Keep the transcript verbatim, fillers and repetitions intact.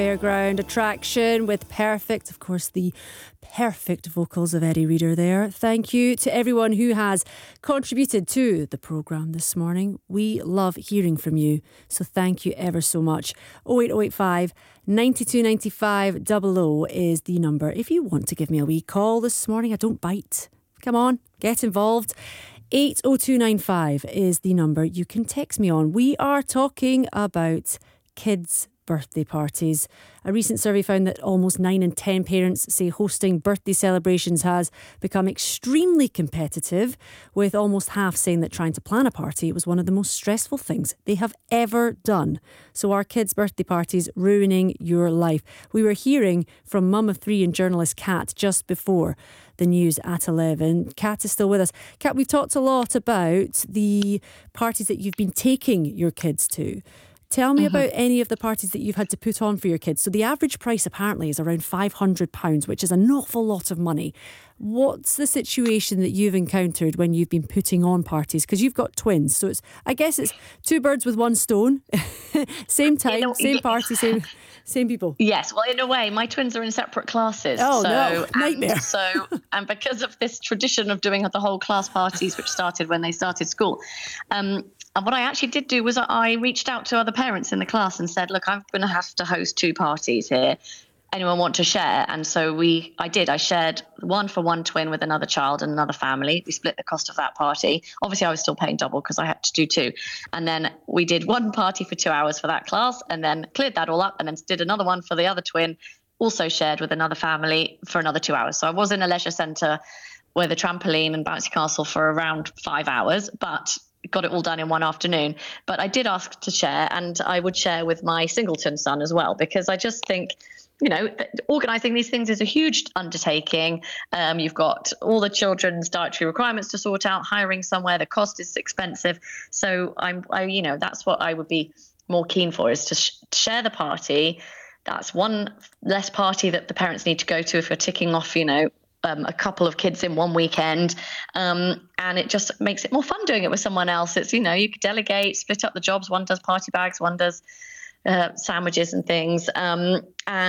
Fairground attraction with perfect, of course, the perfect vocals of Eddie Reader there. Thank you to everyone who has contributed to the programme this morning. We love hearing from you, so thank you ever so much. oh eight oh eight five, nine two nine five, double oh is the number if you want to give me a wee call this morning. I don't bite. Come on, get involved. eight oh two nine five is the number you can text me on. We are talking about kids' birthday parties. A recent survey found that almost nine in ten parents say hosting birthday celebrations has become extremely competitive, with almost half saying that trying to plan a party was one of the most stressful things they have ever done. So are kids' birthday parties ruining your life? We were hearing from mum of three and journalist Kat just before the news at eleven. Kat is still with us. Kat, we've talked a lot about the parties that you've been taking your kids to. Tell me mm-hmm. about any of the parties that you've had to put on for your kids. So the average price apparently is around five hundred pounds, which is an awful lot of money. What's the situation that you've encountered when you've been putting on parties? Because you've got twins, so it's I guess it's two birds with one stone. Same time, know, same party, same same people. Yes, well, in a way, my twins are in separate classes. Oh, so, no, nightmare. And so, and because of this tradition of doing the whole class parties, which started when they started school, um, and what I actually did do was I reached out to other parents in the class and said, look, I'm going to have to host two parties here. Anyone want to share? And so we, I did. I shared one for one twin with another child and another family. We split the cost of that party. Obviously, I was still paying double because I had to do two. And then we did one party for two hours for that class and then cleared that all up and then did another one for the other twin, also shared with another family for another two hours. So I was in a leisure centre with a trampoline and bouncy castle for around five hours, but got it all done in one afternoon. But I did ask to share, and I would share with my singleton son as well, because I just think, you know, organising these things is a huge undertaking. Um, you've got all the children's dietary requirements to sort out, hiring somewhere, the cost is expensive. So I'm, I, you know, that's what I would be more keen for, is to sh- share the party. That's one less party that the parents need to go to if you're ticking off, you know, Um, a couple of kids in one weekend, um, and it just makes it more fun doing it with someone else. It's, you know, you could delegate, split up the jobs. One does party bags, one does uh, sandwiches and things. Um, and